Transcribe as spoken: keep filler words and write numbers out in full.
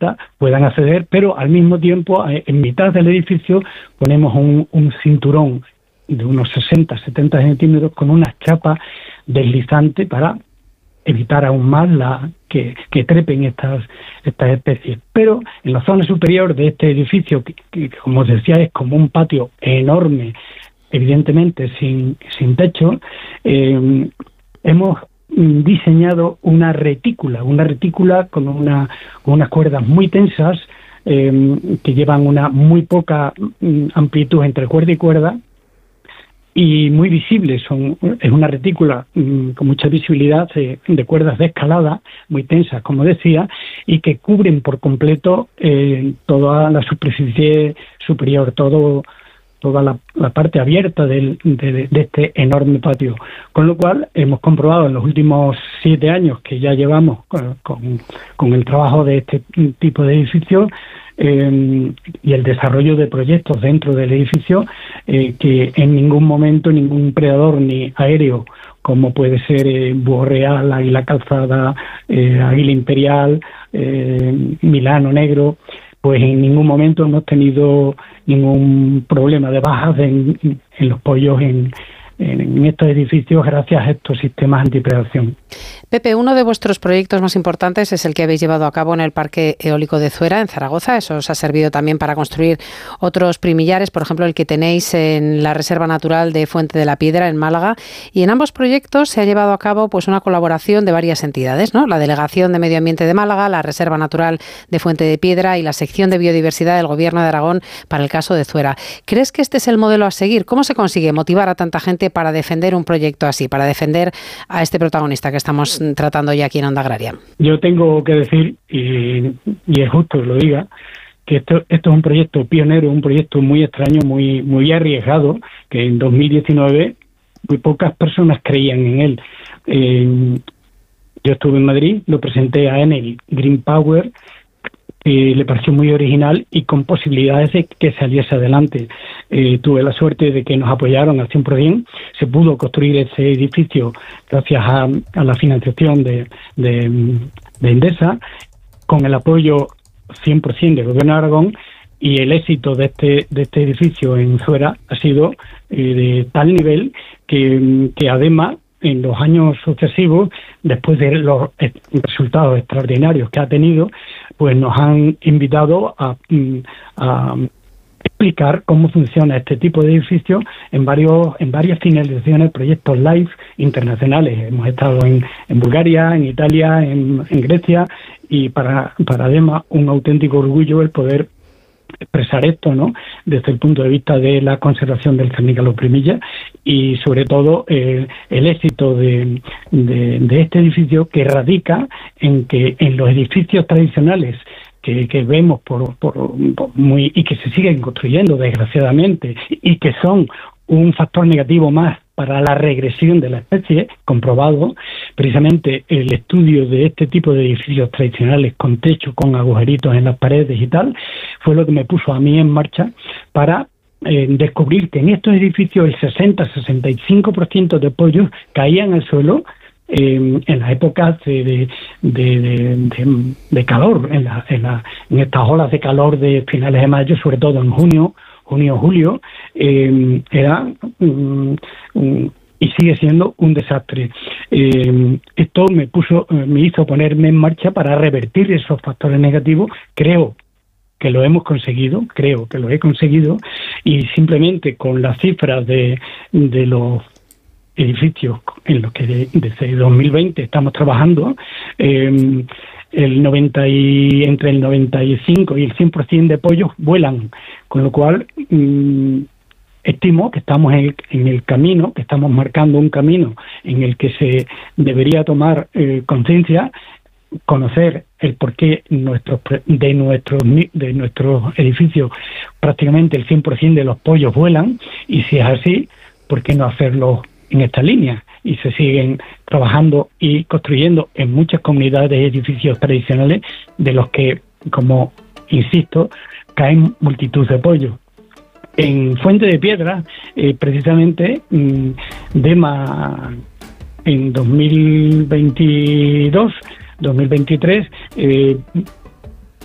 bicicleta puedan acceder, pero al mismo tiempo, en mitad del edificio, ponemos un, un cinturón de unos sesenta, setenta centímetros con una chapa deslizante para evitar aún más la que, que trepen estas estas especies. Pero en la zona superior de este edificio, que, que como os decía, es como un patio enorme, evidentemente sin, sin techo, eh, hemos diseñado una retícula, una retícula con, una, con unas cuerdas muy tensas eh, que llevan una muy poca amplitud entre cuerda y cuerda, y muy visibles. Son, es una retícula mmm, con mucha visibilidad de, de cuerdas de escalada, muy tensas, como decía, y que cubren por completo eh, toda la superficie superior, todo toda la, la parte abierta del, de, de este enorme patio. Con lo cual, hemos comprobado en los últimos siete años que ya llevamos con, con, con el trabajo de este tipo de edificios, Eh, y el desarrollo de proyectos dentro del edificio, eh, que en ningún momento ningún predador ni aéreo, como puede ser eh, búho real, águila calzada, eh, águila imperial, eh, milano negro, pues en ningún momento hemos tenido ningún problema de bajas en, en los pollos en, en estos edificios gracias a estos sistemas antipredación. Pepe, uno de vuestros proyectos más importantes es el que habéis llevado a cabo en el Parque Eólico de Zuera, en Zaragoza. Eso os ha servido también para construir otros primillares, por ejemplo, el que tenéis en la Reserva Natural de Fuente de la Piedra, en Málaga. Y en ambos proyectos se ha llevado a cabo pues una colaboración de varias entidades, ¿no? La Delegación de Medio Ambiente de Málaga, la Reserva Natural de Fuente de Piedra y la Sección de Biodiversidad del Gobierno de Aragón para el caso de Zuera. ¿Crees que este es el modelo a seguir? ¿Cómo se consigue motivar a tanta gente para defender un proyecto así, para defender a este protagonista que estamos tratando ya aquí en Onda Agraria? Yo tengo que decir, y, y es justo que lo diga, que esto, esto es un proyecto pionero, un proyecto muy extraño, muy, muy arriesgado, que en dos mil diecinueve muy pocas personas creían en él. Eh, yo estuve en Madrid, lo presenté a Enel Green Power, Eh, le pareció muy original y con posibilidades de que saliese adelante. Eh, tuve la suerte de que nos apoyaron al cien por ciento. Se pudo construir ese edificio gracias a, a la financiación de, de, de Endesa, con el apoyo cien por ciento del Gobierno de Aragón, y el éxito de este de este edificio en Zuera ha sido eh, de tal nivel que, que además en los años sucesivos, después de los resultados extraordinarios que ha tenido, pues nos han invitado a, a explicar cómo funciona este tipo de edificios en varios en varias finalizaciones, proyectos live internacionales. Hemos estado en, en Bulgaria, en Italia, en, en Grecia, y para, para además un auténtico orgullo el poder expresar esto, ¿no?, desde el punto de vista de la conservación del cernícalo primilla, y sobre todo eh, el éxito de, de, de este edificio, que radica en que en los edificios tradicionales que, que vemos por, por, por muy y que se siguen construyendo desgraciadamente, y que son un factor negativo más para la regresión de la especie, comprobado. Precisamente el estudio de este tipo de edificios tradicionales con techo, con agujeritos en las paredes y tal, fue lo que me puso a mí en marcha para eh, descubrir que en estos edificios el sesenta a sesenta y cinco por ciento de pollos caían al suelo eh, en las épocas de, de, de, de, de, de calor, en, la, en, la, en estas olas de calor de finales de mayo, sobre todo en junio, junio, julio, eh, era um, um, y sigue siendo un desastre. Eh, esto me puso, me hizo ponerme en marcha para revertir esos factores negativos. Creo que lo hemos conseguido, creo que lo he conseguido, y simplemente con las cifras de, de los edificios en los que de, desde dos mil veinte estamos trabajando, eh, el noventa y entre el noventa y cinco y el cien por ciento de pollos vuelan, con lo cual mmm, estimo que estamos en el, en el camino, que estamos marcando un camino en el que se debería tomar eh, conciencia, conocer el porqué nuestros de nuestros de nuestros edificios prácticamente el cien por ciento de los pollos vuelan, y si es así, ¿por qué no hacerlo en esta línea? Y se siguen trabajando y construyendo en muchas comunidades edificios tradicionales, de los que, como insisto, caen multitud de pollos. En Fuente de Piedra, eh, precisamente, mmm, DEMA en dos mil veintidós, dos mil veintitrés, eh,